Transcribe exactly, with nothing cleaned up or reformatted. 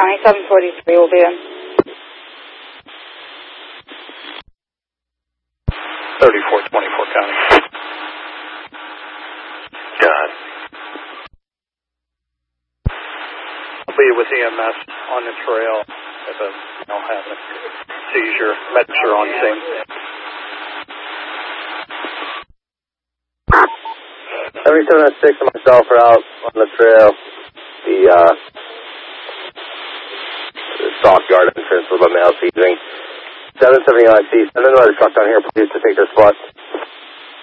County, seven forty-three will be in. thirty-four twenty-four County. God. I'll be with E M S on the trail if a, you know, have a seizure. Medics are on scene. seventy-seven oh six and myself are out on the trail. The, uh, the stockyard entrance with a male seizing. seven seventy I C. Send another truck down here, please, to take their spot.